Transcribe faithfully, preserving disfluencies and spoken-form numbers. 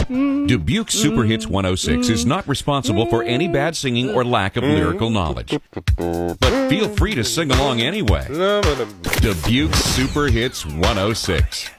Dubuque Super Hits one oh six is not responsible for any bad singing or lack of lyrical knowledge. But feel free to sing along anyway. Dubuque Super Hits one oh six.